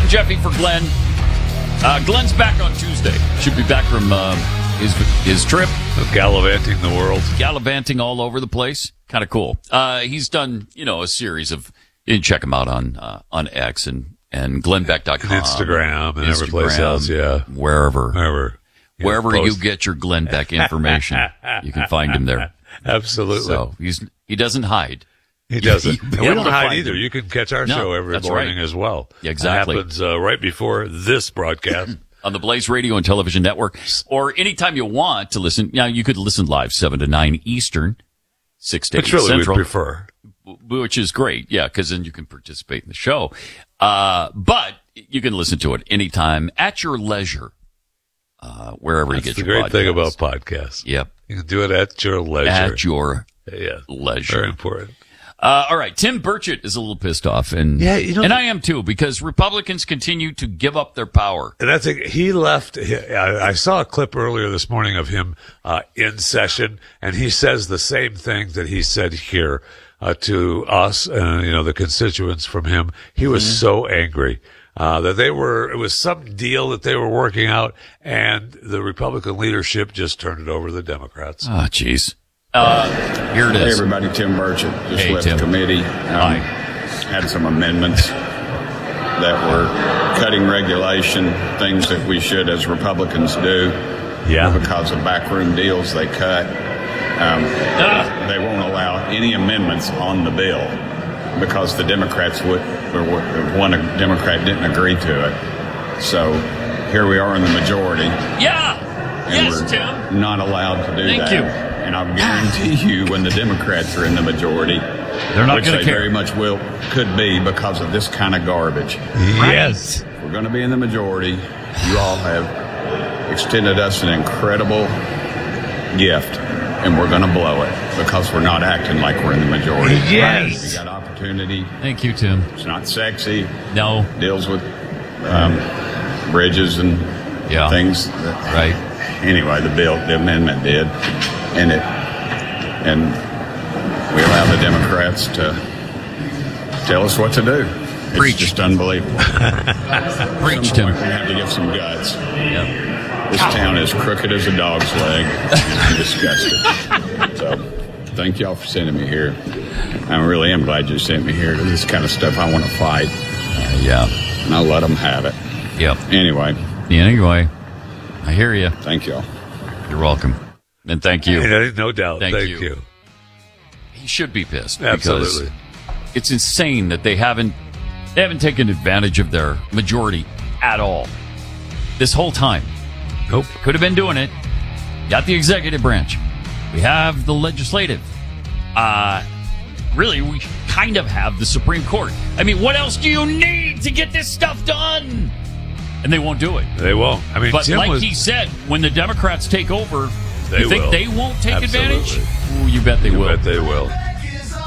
Jeffy for Glenn. Glenn's back on Tuesday. Should be back from his trip. Gallivanting the world. Gallivanting all over the place. Kind of cool. He's done, a series of, you can check him out on X and glennbeck.com. And Instagram and every place else, yeah. Wherever you get your Glenn Beck information, you can find him there. Absolutely. So he doesn't hide. He doesn't. And we don't hide either. You can catch our show every morning as well. Exactly. It happens right before this broadcast. On the Blaze Radio and Television Network, or anytime you want to listen. Now, you could listen live 7 to 9 Eastern, 6 to 8 Central. Which really we prefer. Which is great, yeah, because then you can participate in the show. But you can listen to it anytime at your leisure, wherever you get your podcasts. That's the great thing about podcasts. Yep. You can do it at your leisure. At your leisure. Very important. All right, Tim Burchett is a little pissed off, and I am too, because Republicans continue to give up their power. And he left. I saw a clip earlier this morning of him in session, and he says the same thing that he said here to us, the constituents from him. He was so angry that it was some deal that they were working out, and the Republican leadership just turned it over to the Democrats. Oh, jeez. Here it is. Hey, everybody. Tim Burchett just left the committee. Had some amendments that were cutting regulation, things that we should as Republicans do. Yeah. Because of backroom deals they cut. They won't allow any amendments on the bill because the Democrats one Democrat didn't agree to it. So here we are in the majority. Yeah. Yes, Tim. Not allowed to do that. Thank you. And I'll guarantee you when the Democrats are in the majority, they're not going to care. Very much could be because of this kind of garbage. Yes. If we're going to be in the majority. You all have extended us an incredible gift, and we're going to blow it because we're not acting like we're in the majority. Yes. We got opportunity. Thank you, Tim. It's not sexy. No. Deals with bridges and things. Right. Anyway, the amendment did, and we allow the Democrats to tell us what to do. It's just unbelievable. Preach, Tim. We have to give some guts. Yep. This town is crooked as a dog's leg. I'm disgusted. So, thank y'all for sending me here. I really am glad you sent me here. This kind of stuff I want to fight. And I'll let them have it. Yep. Anyway, I hear you. Thank y'all. You're welcome. And thank you. No doubt. Thank you. He should be pissed. Absolutely. Because it's insane that they haven't taken advantage of their majority at all. This whole time. Nope. Could have been doing it. Got the executive branch. We have the legislative. Really, we kind of have the Supreme Court. I mean, what else do you need to get this stuff done? And they won't do it. They won't. I mean, but he said, when the Democrats take over, you think they won't take advantage? Ooh, you bet they will. You bet they will.